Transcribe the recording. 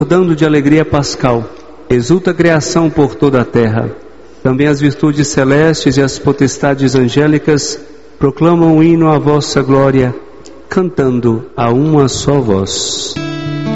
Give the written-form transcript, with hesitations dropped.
Dando de alegria pascal, exulta a criação por toda a terra. Também as virtudes celestes e as potestades angélicas proclamam um hino à vossa glória, cantando a uma só voz.